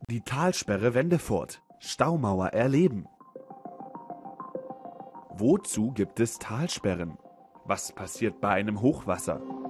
Die Talsperre Wendefurt. Staumauer erleben. Wozu gibt es Talsperren? Was passiert bei einem Hochwasser?